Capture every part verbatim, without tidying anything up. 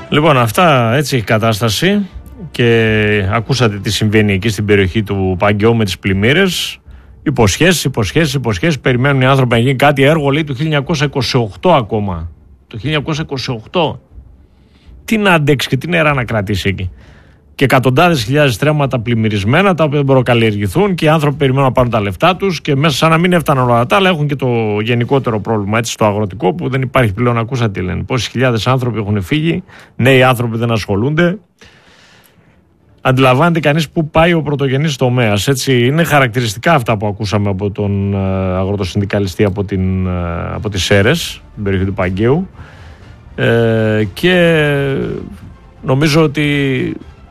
Λοιπόν, αυτά, έτσι έχει κατάσταση και ακούσατε τι συμβαίνει εκεί στην περιοχή του Παγκαιού με τις πλημμύρες. Υποσχέσεις, υποσχέσεις, υποσχέσεις. Περιμένουν οι άνθρωποι να γίνει κάτι έργο, λέει, του χίλια εννιακόσια είκοσι οκτώ ακόμα. Το χίλια εννιακόσια είκοσι οκτώ. Τι να αντέξει και τι νερά να κρατήσει εκεί. Και εκατοντάδες χιλιάδες στρέμματα πλημμυρισμένα, τα οποία δεν μπορούν να καλλιεργηθούν και οι άνθρωποι περιμένουν να πάρουν τα λεφτά τους και μέσα σαν να μην έφταναν όλα τα άλλα έχουν και το γενικότερο πρόβλημα, έτσι, στο αγροτικό, που δεν υπάρχει πλέον. Ακούσατε τι λένε. Πόσοι χιλιάδες άνθρωποι έχουν φύγει, νέοι άνθρωποι δεν ασχολούνται. Αντιλαμβάνεται κανείς πού πάει ο πρωτογενής τομέας. Έτσι, είναι χαρακτηριστικά αυτά που ακούσαμε από τον uh, αγροτοσυνδικαλιστή από, την, uh, από τις Σέρρες, την περιοχή του Παγκαίου. Ε, και νομίζω ότι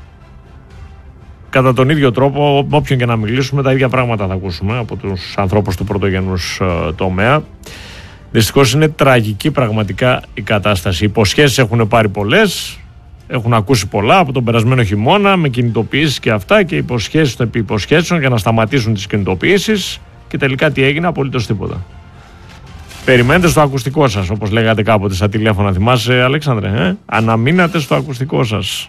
κατά τον ίδιο τρόπο, όποιον και να μιλήσουμε, τα ίδια πράγματα θα ακούσουμε από τους ανθρώπους του πρωτογενούς uh, τομέα. Δυστυχώς είναι τραγική πραγματικά η κατάσταση. Οι υποσχέσεις έχουν πάρει πολλές. Έχουν ακούσει πολλά από τον περασμένο χειμώνα με κινητοποιήσεις και αυτά και υποσχέσεις των επί υποσχέσεων για να σταματήσουν τις κινητοποιήσεις και τελικά τι έγινε, απολύτως τίποτα. Περιμένετε στο ακουστικό σας, όπως λέγατε κάποτε στα τηλέφωνα, θυμάσαι Αλέξανδρε, ε? Αναμείνατε στο ακουστικό σας.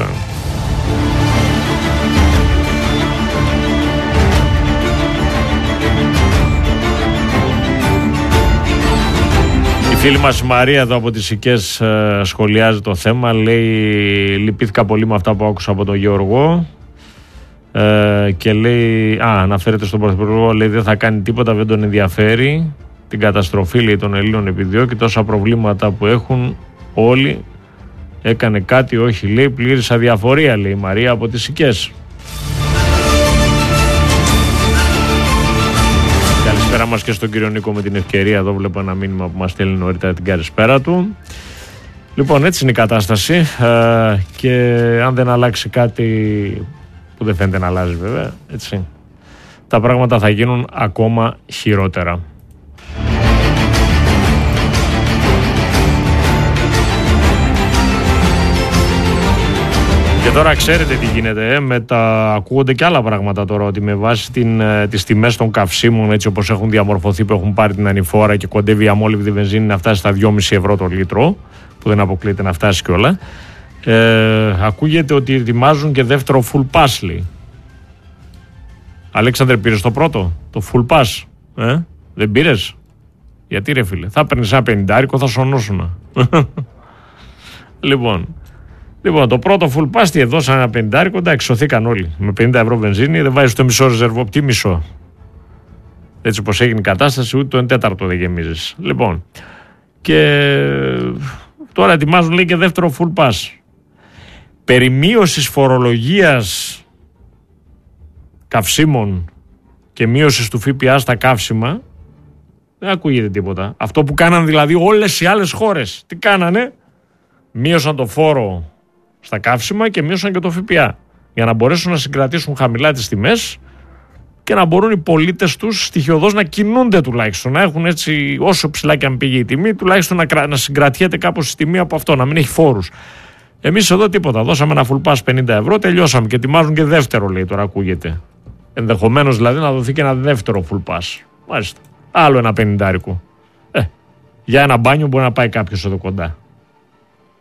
Η φίλη μας η Μαρία εδώ από τις Σικές ε, σχολιάζει το θέμα. Λέει, λυπήθηκα πολύ με αυτά που άκουσα από τον Γεωργό ε, και λέει, α, αναφέρεται στον Πρωθυπουργό, λέει δεν θα κάνει τίποτα, δεν τον ενδιαφέρει. Την καταστροφή, λέει, των Ελλήνων επιδιώκει, τόσα προβλήματα που έχουν όλοι. Έκανε κάτι, όχι, λέει, πλήρης αδιαφορία, λέει η Μαρία από τις Σικές. Καλησπέρα μας και στον κύριο Νίκο με την ευκαιρία. Εδώ βλέπω ένα μήνυμα που μας στέλνει νωρίτερα την καλησπέρα του. Λοιπόν, έτσι είναι η κατάσταση ε, και αν δεν αλλάξει κάτι, που δεν φαίνεται να αλλάζει βέβαια, έτσι, τα πράγματα θα γίνουν ακόμα χειρότερα. Και τώρα ξέρετε τι γίνεται, ε, με τα... ακούγονται και άλλα πράγματα τώρα, ότι με βάση την, ε, τις τιμές των καυσίμων, έτσι όπως έχουν διαμορφωθεί, που έχουν πάρει την ανηφόρα και κοντεύει η αμόλυβδη βενζίνη να φτάσει στα δυόμισι ευρώ το λίτρο, που δεν αποκλείεται να φτάσει κιόλα, ε, ακούγεται ότι ετοιμάζουν και δεύτερο full pass, λέει. Αλέξανδρε, πήρες το πρώτο, το full pass, ε? Δεν πήρες? Γιατί ρε φίλε, θα παίρνεις ένα πενηντάρικο, θα σωνώσουν. Λοιπόν... Λοιπόν, το πρώτο full pass τι έδωσαν ένα πενηντάρικο, εντάξει, σωθήκαν όλοι. Με πενήντα ευρώ βενζίνη δεν βάζεις το μισό ρεζερβό, τι μισό. Έτσι όπως έγινε η κατάσταση, ούτε το εν τέταρτο δεν γεμίζεις. Λοιπόν, και τώρα ετοιμάζουν, λέει, και δεύτερο full pass. Περί μείωσης φορολογίας καυσίμων και μείωσης του ΦΠΑ στα καύσιμα δεν ακούγεται τίποτα. Αυτό που κάναν δηλαδή όλες οι άλλες χώρες. Τι κάνανε? Μείωσαν το φόρο στα καύσιμα και μείωσαν και το ΦΠΑ για να μπορέσουν να συγκρατήσουν χαμηλά τις τιμές και να μπορούν οι πολίτες τους στοιχειωδώς να κινούνται, τουλάχιστον να έχουν, έτσι, όσο ψηλά και αν πήγε η τιμή, τουλάχιστον να, να συγκρατιέται κάπως η τιμή από αυτό, να μην έχει φόρους. Εμείς εδώ τίποτα, δώσαμε ένα full pass πενήντα ευρώ, τελειώσαμε και ετοιμάζουν και δεύτερο, λέει, τώρα ακούγεται. Ενδεχομένως δηλαδή να δοθεί και ένα δεύτερο full pass. Μάλιστα. Άλλο ένα πενηντάρικο. Ε, για ένα μπάνιο μπορεί να πάει κάποιος εδώ κοντά.